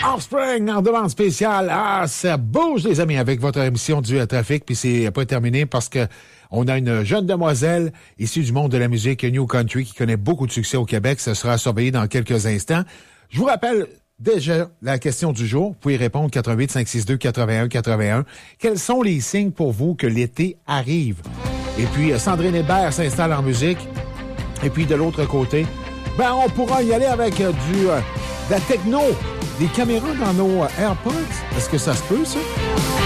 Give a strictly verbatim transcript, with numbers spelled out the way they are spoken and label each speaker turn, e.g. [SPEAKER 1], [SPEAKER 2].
[SPEAKER 1] Offspring en demande spéciale. Ah, ça bouge, les amis, avec votre émission du euh, trafic. Puis c'est pas terminé parce que on a une jeune demoiselle issue du monde de la musique New Country qui connaît beaucoup de succès au Québec. Ça sera surveillé dans quelques instants. Je vous rappelle déjà la question du jour. Vous pouvez répondre quatre-vingt-huit cinq six deux quatre-vingt-un quatre-vingt-un. Quels sont les signes pour vous que l'été arrive? Et puis, euh, Sandrine Hébert s'installe en musique. Et puis, de l'autre côté, ben, on pourra y aller avec euh, du, euh, de la techno, des caméras dans nos euh, AirPods. Est-ce que ça se peut, ça?